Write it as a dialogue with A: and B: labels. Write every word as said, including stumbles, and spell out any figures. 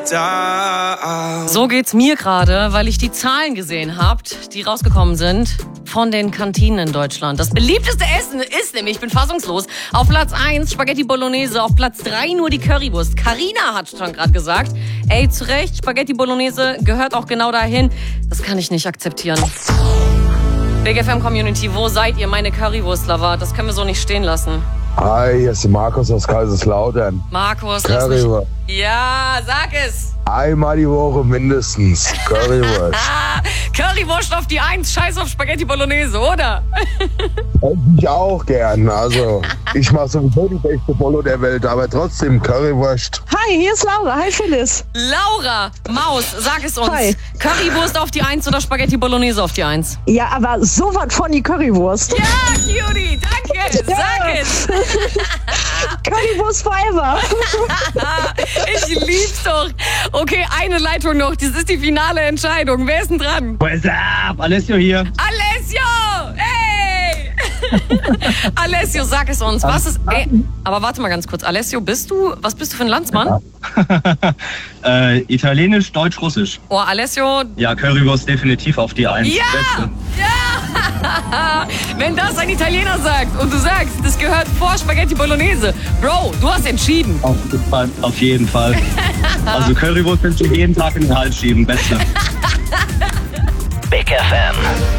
A: So geht's mir gerade, weil ich die Zahlen gesehen habt, die rausgekommen sind von den Kantinen in Deutschland. Das beliebteste Essen ist nämlich, ich bin fassungslos, auf Platz eins Spaghetti Bolognese, auf Platz drei nur die Currywurst. Carina hat schon gerade gesagt, ey, zu Recht, Spaghetti Bolognese gehört auch genau dahin. Das kann ich nicht akzeptieren. Big F M Community, wo seid ihr, meine Currywurst-Lover? Das können wir so nicht stehen lassen.
B: Hi, hier ist Markus aus Kaiserslautern.
A: Markus, lass mich...
B: Currywurst.
A: Ja, sag es.
B: Einmal die Woche mindestens. Currywurst.
A: Currywurst auf die Eins, scheiß auf Spaghetti Bolognese, oder?
B: Ich auch gern. Also, ich mache sowieso die beste Bolo der Welt, aber trotzdem Currywurst.
C: Hi, hier ist Laura. Hi, Phyllis.
A: Laura, Maus, sag es uns.
C: Hi.
A: Currywurst auf die Eins oder Spaghetti Bolognese auf die Eins?
C: Ja, aber so was von die Currywurst.
A: Ja, Cutie, danke. Sag
C: Ja.
A: es.
C: Currywurst forever.
A: Ich lieb's doch. Okay, eine Leitung noch. Das ist die finale Entscheidung. Wer ist denn dran?
D: What's up? Alessio hier.
A: Alessio! Hey! Alessio, sag es uns. Was ist. Ey, aber warte mal ganz kurz. Alessio, bist du. Was bist du für ein Landsmann?
D: äh, Italienisch, Deutsch, Russisch.
A: Oh, Alessio.
D: Ja, Currywurst definitiv auf die Eins.
A: Ja!
D: Beste.
A: Ja! Wenn das ein Italiener sagt und du sagst, das gehört vor Spaghetti Bolognese. Bro, du hast entschieden.
D: Auf jeden Fall. Auf jeden Fall. Also Currywurst kannst du jeden Tag in den Hals schieben. Beste.
E: Big F M.